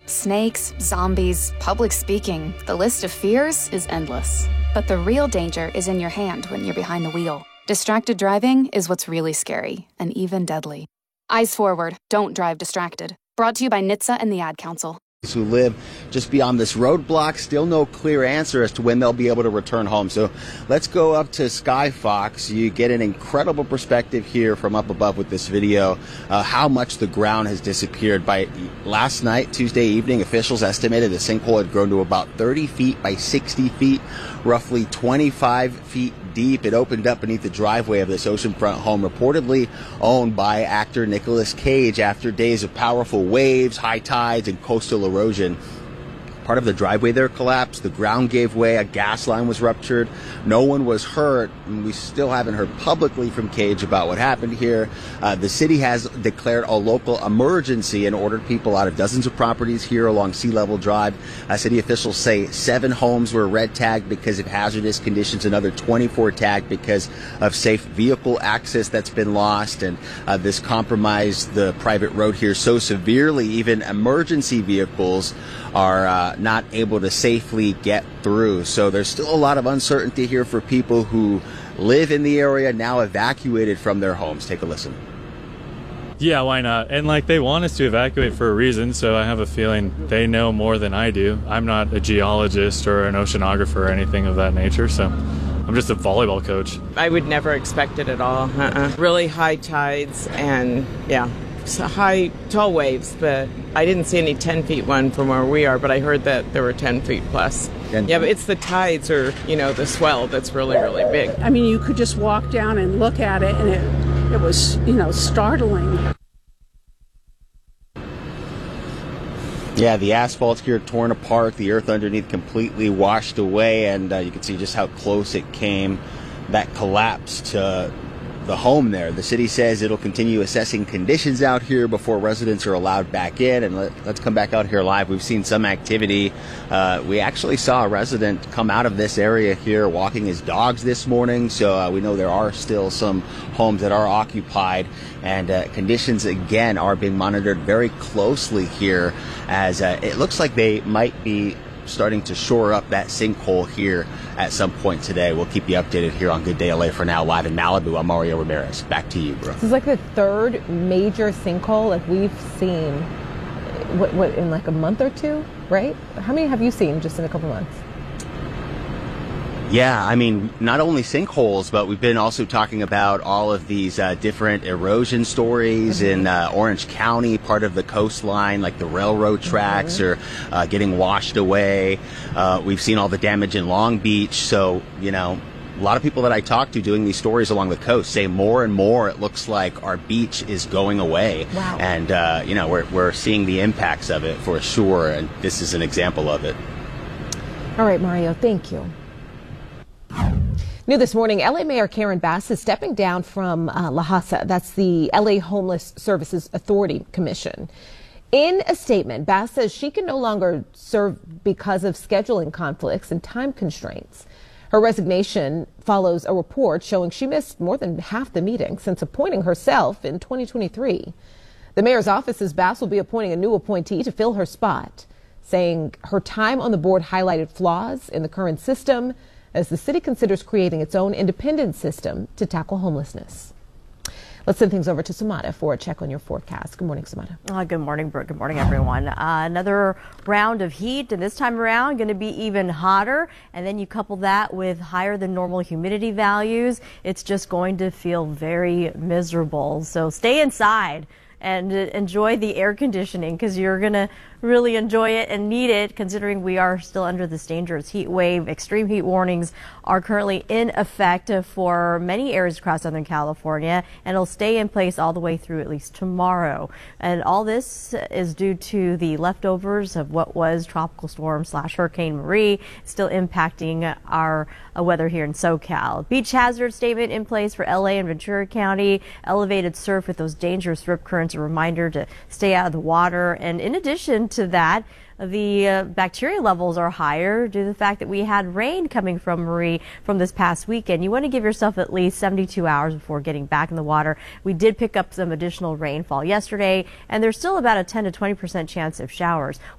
Snakes, zombies, public speaking, the list of fears is endless. But the real danger is in your hand when you're behind the wheel. Distracted driving is what's really scary and even deadly. Eyes forward, don't drive distracted. Brought to you by NHTSA and the Ad Council. Who live just beyond this roadblock, still no clear answer as to when they'll be able to return home. So let's go up to Sky Fox. You get an incredible perspective here from up above with this video, how much the ground has disappeared. By last night, Tuesday evening, officials estimated the sinkhole had grown to about 30 feet by 60 feet, roughly 25 feet deep. It opened up beneath the driveway of this oceanfront home, reportedly owned by actor Nicolas Cage, after days of powerful waves, high tides, and coastal erosion. Part of the driveway there collapsed, the ground gave way, a gas line was ruptured. No one was hurt, and we still haven't heard publicly from Cage about what happened here. The city has declared a local emergency and ordered people out of dozens of properties here along Sea Level Drive. City officials say 7 homes were red tagged because of hazardous conditions, another 24 tagged because of safe vehicle access that's been lost, and this compromised the private road here so severely even emergency vehicles are not able to safely get through. So there's still a lot of uncertainty here for people who live in the area, now evacuated from their homes. Take a listen. Yeah, why not? And they want us to evacuate for a reason, so I have a feeling they know more than I do. I'm not a geologist or an oceanographer or anything of that nature, so I'm just a volleyball coach. I would never expect it at all. Really high tides and, high, tall waves, but I didn't see any 10 feet one from where we are, but I heard that there were 10 feet plus. Yeah, but it's the tides or, the swell that's really, really big. I mean, you could just walk down and look at it, and it was, startling. Yeah, the asphalt here torn apart, the earth underneath completely washed away, and you can see just how close it came, that collapse to the home there. The city says it'll continue assessing conditions out here before residents are allowed back in. And let's come back out here live. We've seen some activity. We actually saw a resident come out of this area here walking his dogs this morning. So we know there are still some homes that are occupied, and conditions again are being monitored very closely here, as it looks like they might be starting to shore up that sinkhole here at some point today. We'll keep you updated here on Good Day LA. For now, live in Malibu, I'm Mario Ramirez. Back to you, bro. This is the third major sinkhole we've seen what in a month or two, right? How many have you seen just in a couple months? Yeah, I mean, not only sinkholes, but we've been also talking about all of these different erosion stories in Orange County. Part of the coastline, like the railroad tracks, are getting washed away. We've seen all the damage in Long Beach. So, a lot of people that I talk to doing these stories along the coast say more and more it looks like our beach is going away. Wow. And, we're seeing the impacts of it for sure, and this is an example of it. All right, Mario, thank you. New this morning, LA Mayor Karen Bass is stepping down from LAHSA. That's the LA Homeless Services Authority Commission. In a statement, Bass says she can no longer serve because of scheduling conflicts and time constraints. Her resignation follows a report showing she missed more than half the meeting since appointing herself in 2023. The mayor's office says Bass will be appointing a new appointee to fill her spot, saying her time on the board highlighted flaws in the current system as the city considers creating its own independent system to tackle homelessness. Let's send things over to Samada for a check on your forecast. Good morning, Samada. Good morning, Brooke. Good morning, everyone. Another round of heat, and this time around going to be even hotter. And then you couple that with higher than normal humidity values. It's just going to feel very miserable. So stay inside and enjoy the air conditioning, because you're going to really enjoy it and need it, considering we are still under this dangerous heat wave. Extreme heat warnings are currently in effect for many areas across Southern California, and it'll stay in place all the way through at least tomorrow. And all this is due to the leftovers of what was Tropical Storm / Hurricane Marie, still impacting our weather here in SoCal. Beach hazard statement in place for LA and Ventura County. Elevated surf with those dangerous rip currents, a reminder to stay out of the water. And in addition to that, the bacteria levels are higher due to the fact that we had rain coming from Marie from this past weekend. You want to give yourself at least 72 hours before getting back in the water. We did pick up some additional rainfall yesterday, and there's still about a 10 to 20% chance of showers.